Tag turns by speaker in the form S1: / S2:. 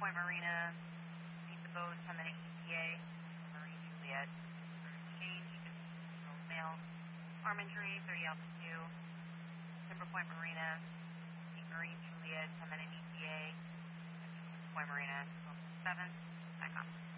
S1: Point Marina, meet the boat, 10-minute ETA, Marine Juliet, exchange, male, arm injury, 30 altitude, Timber Point Marina, meet Marine Juliet, 10-minute ETA, Point Marina, 7.